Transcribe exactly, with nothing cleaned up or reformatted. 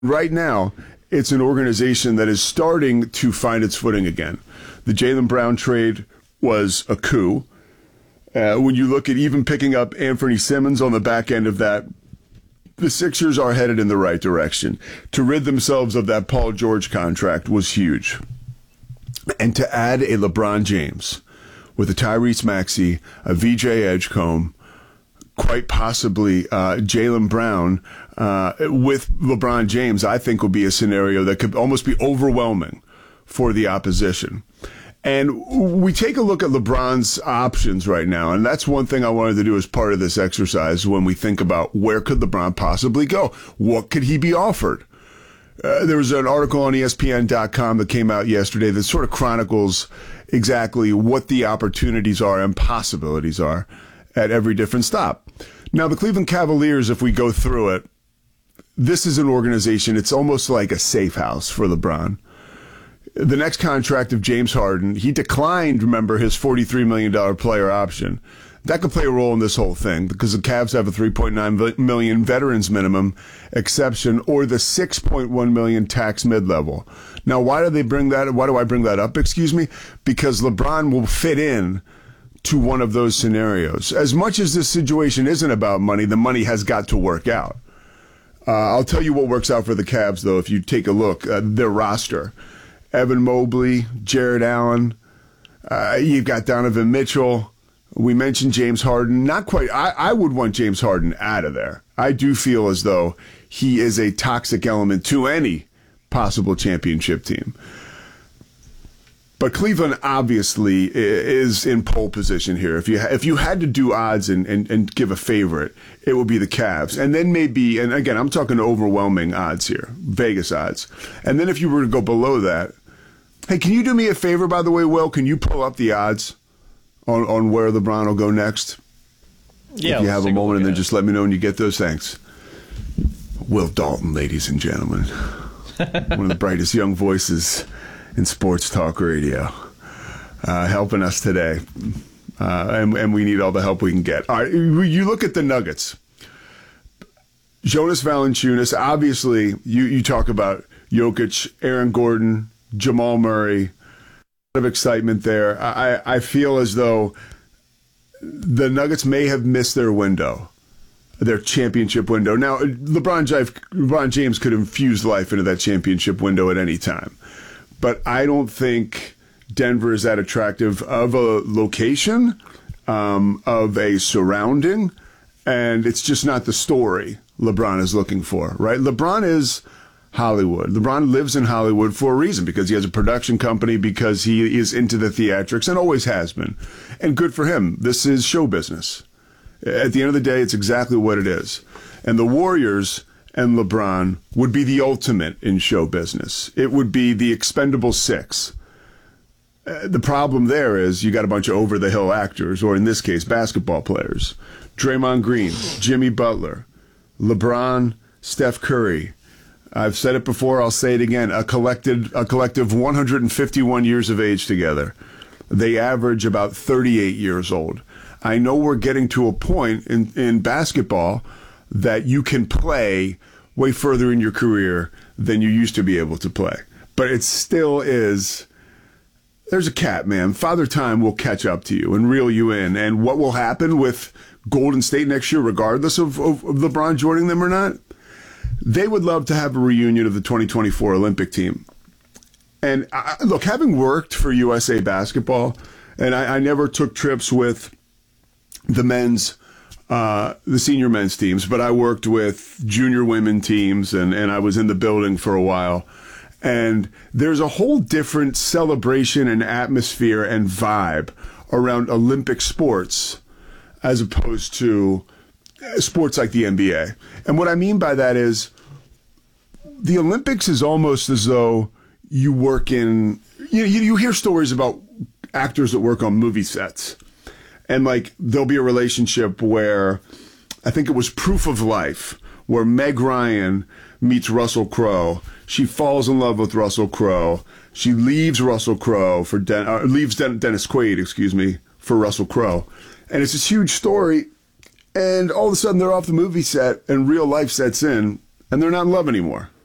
Right now, it's an organization that is starting to find its footing again. The Jaylen Brown trade was a coup. Uh, when you look at even picking up Anthony Simmons on the back end of that, the Sixers are headed in the right direction. To rid themselves of that Paul George contract was huge. And to add a LeBron James with a Tyrese Maxey, a V J Edgecombe, quite possibly uh, Jaylen Brown uh, with LeBron James, I think will be a scenario that could almost be overwhelming for the opposition. And we take a look at LeBron's options right now, and that's one thing I wanted to do as part of this exercise when we think about where could LeBron possibly go? What could he be offered? Uh, there was an article on E S P N dot com that came out yesterday that sort of chronicles exactly what the opportunities are and possibilities are at every different stop. Now, the Cleveland Cavaliers, if we go through it, this is an organization, it's almost like a safe house for LeBron. The next contract of James Harden, he declined, remember, his forty-three million dollars player option. That could play a role in this whole thing because the Cavs have a three point nine million dollars veterans minimum exception or the six point one million dollars tax mid-level. Now, why do they bring that? Why do I bring that up? Excuse me? Because LeBron will fit in to one of those scenarios. As much as this situation isn't about money, the money has got to work out. Uh, I'll tell you what works out for the Cavs, though, if you take a look. Uh, their roster. Evan Mobley, Jared Allen, uh, you've got Donovan Mitchell. We mentioned James Harden. Not quite. I, I would want James Harden out of there. I do feel as though he is a toxic element to any possible championship team. But Cleveland obviously is in pole position here. If you if you had to do odds and, and, and give a favorite, it would be the Cavs. And then maybe, and again, I'm talking overwhelming odds here, Vegas odds. And then if you were to go below that, hey, can you do me a favor, by the way, Will? Can you pull up the odds on, on where LeBron will go next? Yeah. If you have a moment, and then just let me know when you get those. Thanks. Will Dalton, ladies and gentlemen. One of the brightest young voices in sports talk radio, uh, helping us today. Uh, and, and we need all the help we can get. All right, you look at the Nuggets. Jonas Valanciunas, obviously, you, you talk about Jokic, Aaron Gordon, Jamal Murray. A lot of excitement there. I, I feel as though the Nuggets may have missed their window, their championship window. Now, LeBron James, LeBron James could infuse life into that championship window at any time. But I don't think Denver is that attractive of a location, um, of a surrounding, and it's just not the story LeBron is looking for, right? LeBron is Hollywood. LeBron lives in Hollywood for a reason, because he has a production company, because he is into the theatrics and always has been. And good for him. This is show business. At the end of the day, it's exactly what it is. And the Warriors and LeBron would be the ultimate in show business. It would be the expendable six. Uh, the problem there is you got a bunch of over-the-hill actors, or in this case, basketball players. Draymond Green, Jimmy Butler, LeBron, Steph Curry. I've said it before, I'll say it again, a collected, a collective one hundred fifty-one years of age together. They average about thirty-eight years old. I know we're getting to a point in, in basketball that you can play way further in your career than you used to be able to play. But it still is, there's a cap, man. Father Time will catch up to you and reel you in. And what will happen with Golden State next year, regardless of, of, of LeBron joining them or not, they would love to have a reunion of the twenty twenty-four Olympic team. And I, look, having worked for U S A Basketball, and I, I never took trips with the men's Uh, the senior men's teams, but I worked with junior women teams, and, and I was in the building for a while. And there's a whole different celebration and atmosphere and vibe around Olympic sports as opposed to sports like the N B A. And what I mean by that is the Olympics is almost as though you work in, you, you, you hear stories about actors that work on movie sets. And, like, there'll be a relationship where, I think it was Proof of Life, where Meg Ryan meets Russell Crowe. She falls in love with Russell Crowe. She leaves Russell Crowe for, Den- uh, leaves Den- Dennis Quaid, excuse me, for Russell Crowe. And it's this huge story, and all of a sudden they're off the movie set, and real life sets in, and they're not in love anymore.